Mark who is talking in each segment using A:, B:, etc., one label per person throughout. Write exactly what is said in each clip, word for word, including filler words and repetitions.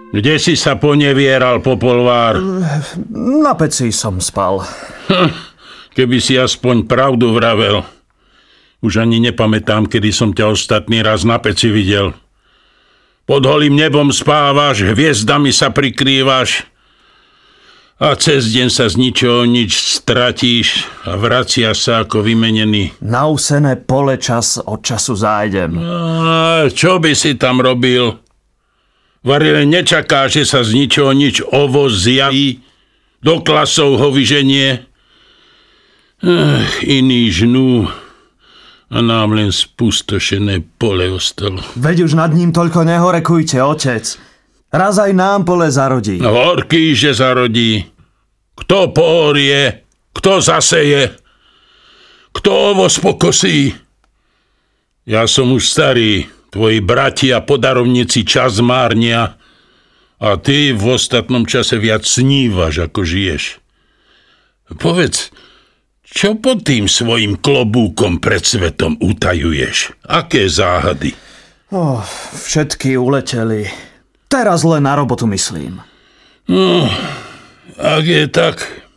A: Kde si sa ponevieral, Popolvár?
B: Na peci som spal.
A: Hm, keby si aspoň pravdu vravel. Už ani nepamätám, kedy som ťa ostatný raz na peci videl. Pod holým nebom spávaš, hviezdami sa prikrývaš a cez deň sa z ničoho nič stratíš a vracia sa ako vymenený.
B: Na usené pole čas od času zájdem.
A: A čo by si tam robil? Varile nečaká, že sa z ničoho nič ovoz zjaví, do klasov ho vyženie. Ech, iný žnú a nám len spustošené pole ostalo.
B: Veď už nad ním toľko nehorekujte, otec. Raz aj nám pole zarodí.
A: No horký, že zarodí. Kto pohorie, kto zaseje, kto ovoz pokosí. Ja som už starý, tvoji bratia podarovníci čas márnia a ty v ostatnom čase viac snívaš, ako žiješ. Povedz, čo pod tým svojim klobúkom pred svetom utajuješ? Aké záhady?
B: Oh, všetky uleteli. Teraz len na robotu myslím.
A: No, ak je tak,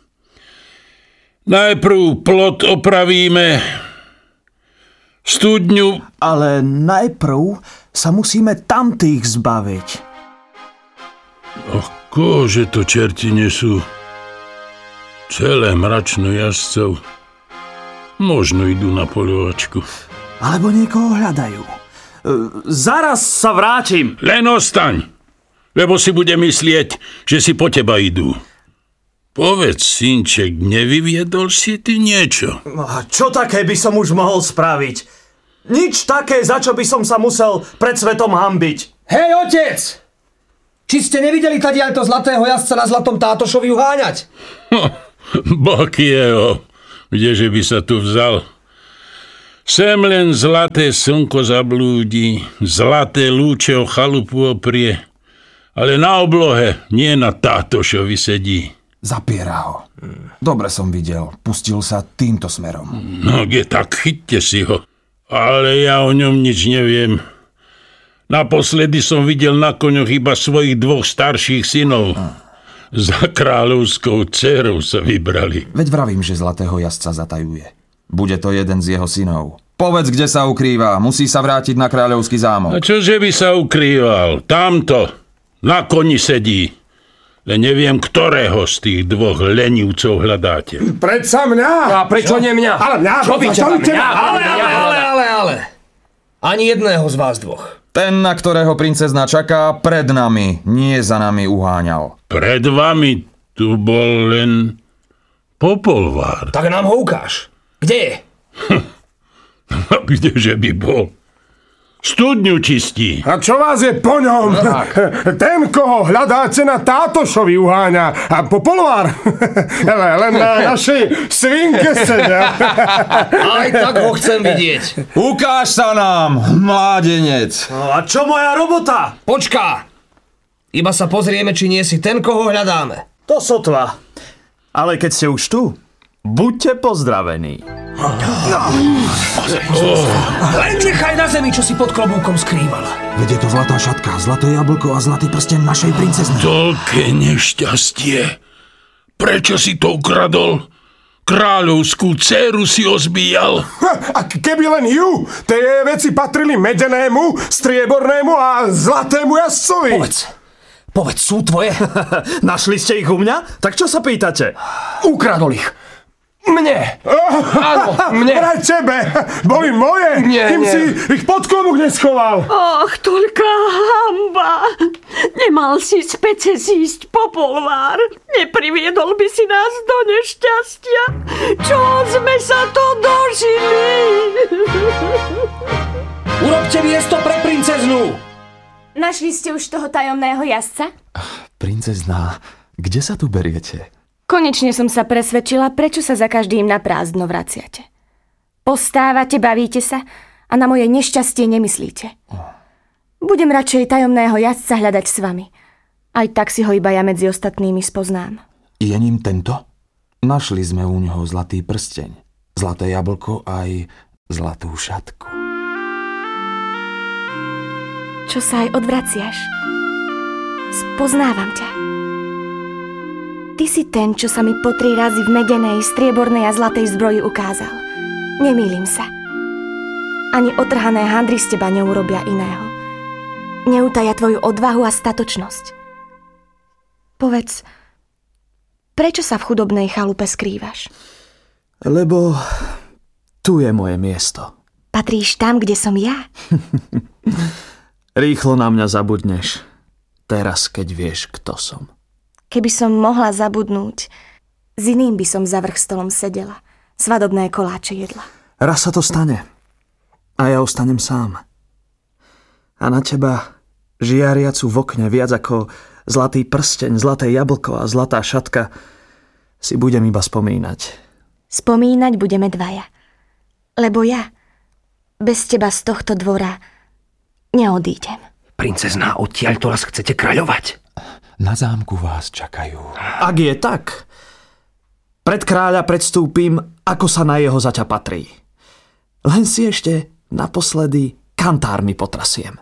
A: najprv plot opravíme, studňu...
B: Ale najprv sa musíme tamtých zbaviť.
A: Ako, že to čerti nesú? Celé mračno jazdcov. Možno idú na poľovačku.
B: Alebo niekoho hľadajú. E, zaraz sa vrátim.
A: Len ostaň, lebo si bude myslieť, že si po teba idú. Povedz, synček, nevyviedol si ty niečo?
B: A čo také by som už mohol spraviť? Nič také, za čo by som sa musel pred svetom hanbiť.
C: Hej, otec! Či ste nevideli tadiaľto zlatého jazdca na zlatom tátošovi uháňať?
A: Bok jeho, kdeže by sa tu vzal. Sem len zlaté slnko zablúdi, zlaté lúče o chalupu oprie, ale na oblohe, nie na tátošovi sedí.
D: Zapiera ho. Dobre som videl, pustil sa týmto smerom.
A: No, je tak, chyťte si ho. Ale ja o ňom nič neviem. Naposledy som videl na koňoch iba svojich dvoch starších synov. Za kráľovskou dcérou sa vybrali.
D: Veď vravím, že zlatého jazdca zatajuje. Bude to jeden z jeho synov. Povedz, kde sa ukrýva. Musí sa vrátiť na kráľovský zámok.
A: A čože by sa ukrýval? Tamto. Na koni sedí. Len neviem, ktorého z tých dvoch lenivcov hľadáte.
E: Predsa mňa?
C: A prečo nie mňa?
E: Ale mňa?
C: Čo by ťa mňa?
E: Ale,
C: ale, ale, ale, ale. Ani jedného z vás dvoch.
D: Ten, na ktorého princezna čaká, pred nami, nie za nami uháňal.
A: Pred vami tu bol len Popolvár.
C: Tak nám ho ukáž. Kde je?
A: Kdeže by bol? Studňu čistí.
E: A čo vás je po ňom? Ten, koho hľadáte, na tátošovi uháňa. A Popolvár len na našej svinke sedia.
C: Aj tak ho chcem vidieť.
D: Ukáž sa nám, mládenec.
B: No a čo moja robota?
C: Počká. Iba sa pozrieme, či nie si ten, koho hľadáme.
B: To sotva. Ale keď ste už tu, buďte pozdravení.
C: No. Oh. Len nechaj na zemi, čo si pod klobúkom skrývala.
D: Veď je to zlatá šatka, zlaté jablko a zlatý prsten našej princezny.
A: Toľké nešťastie. Prečo si to ukradol? Kráľovskú dcéru si ozbíjal.
E: A keby len ju, tie veci patrili medenému, striebornému a zlatému jazdcovi.
C: Povedz. Povedz, sú tvoje?
B: Našli ste ich u mňa? Tak čo sa pýtate?
C: Ukradol ich. Mne! Áno, mne!
E: Vraj tebe! Boli moje!
C: Nie,
E: Kým
C: nie.
E: si ich pod klobúk neschoval!
F: Ach, toľká hamba! Nemal si z pece zísť, Popolvár. Nepriviedol by si nás do nešťastia. Čo sme sa to dožili?
C: Urobte miesto pre princeznu!
G: Našli ste už toho tajomného jazdca?
D: Princezná, kde sa tu beriete?
G: Konečne som sa presvedčila, prečo sa za každým na prázdno vraciate. Postávate, bavíte sa a na moje nešťastie nemyslíte. Budem radšej tajomného jazdca hľadať s vami. Aj tak si ho iba ja medzi ostatnými spoznám.
D: Je ním tento? Našli sme u neho zlatý prsteň, zlaté jablko aj zlatú šatku.
G: Čo sa aj odvraciaš? Spoznávam ťa. Ty si ten, čo sa mi po tri razy v medenej, striebornej a zlatej zbroji ukázal. Nemýlim sa. Ani otrhané handry z teba neurobia iného. Neutaja tvoju odvahu a statočnosť. Povedz, prečo sa v chudobnej chalupe skrývaš?
B: Lebo tu je moje miesto.
G: Patríš tam, kde som ja?
B: Rýchlo na mňa zabudneš. Teraz, keď vieš, kto som.
G: Keby som mohla zabudnúť, s iným by som za vrch stolom sedela. Svadobné koláče jedla.
B: Raz sa to stane. A ja ostanem sám. A na teba, žiariacu v okne viac ako zlatý prsteň, zlaté jablko a zlatá šatka, si budem iba spomínať.
G: Spomínať budeme dvaja. Lebo ja bez teba z tohto dvora neodídem.
C: Princezná, odtiaľ to raz chcete kráľovať?
D: Na zámku vás čakajú.
B: Ak je tak, pred kráľa predstúpim, ako sa na jeho zaťa patrí. Len si ešte naposledy kantármi potrasiem.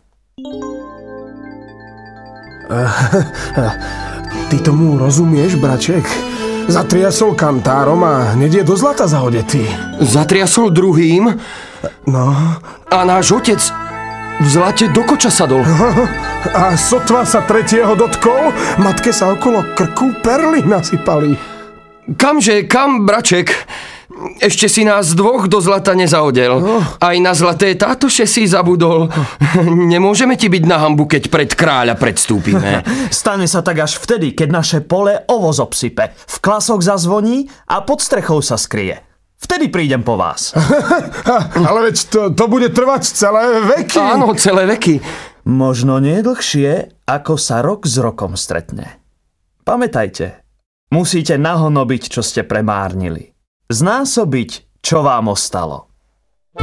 E: Ty tomu rozumieš, braček? Zatriasol kantárom a hneď je do zlata zahodetý.
C: Zatriasol druhým?
E: No.
C: A náš otec v zlate do koča sadol.
E: A sotva sa tretieho dotkol, matke sa okolo krku perly nasypali.
C: Kamže, kam, braček? Ešte si nás dvoch do zlata nezahodel.
E: No.
C: Aj na zlaté tátoše si zabudol. Nemôžeme ti byť na hanbu, keď pred kráľa predstúpime.
B: Stane sa tak až vtedy, keď naše pole ovoz obsype, v klasok zazvoní a pod strechou sa skrie. Vtedy prídem po vás.
E: Ale veď to, to bude trvať celé veky.
C: Áno, celé veky.
B: Možno nie dlhšie, ako sa rok s rokom stretne. Pamätajte, musíte nahonobiť, čo ste premárnili. Znásobiť, čo vám ostalo.